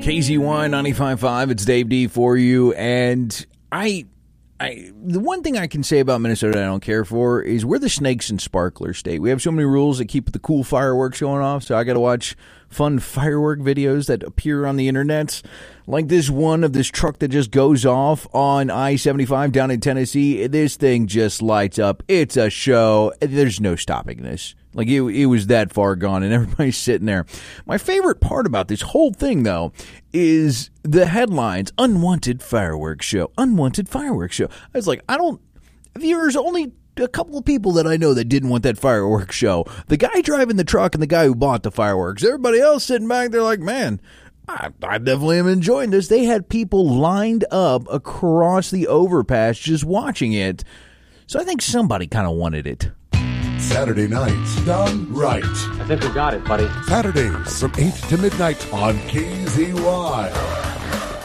KZY 95.5, it's Dave D for you, and the one thing I can say about Minnesota I don't care for is we're the snakes and sparklers state. We have so many rules that keep the cool fireworks going off, so I got to watch fun firework videos that appear on the internet, like this one of this truck that just goes off on I-75 down in Tennessee. This thing just lights up. It's a show. There's no stopping this. Like, it was that far gone, and everybody's sitting there. My favorite part about this whole thing, though, is the headlines, Unwanted Fireworks Show, Unwanted Fireworks Show. I was like, there's only a couple of people that I know that didn't want that fireworks show. The guy driving the truck and the guy who bought the fireworks. Everybody else sitting back there like, man, I definitely am enjoying this. They had people lined up across the overpass just watching it. So I think somebody kind of wanted it. Saturday nights done right. I think we got it, buddy. Saturdays from 8 to midnight on KZY.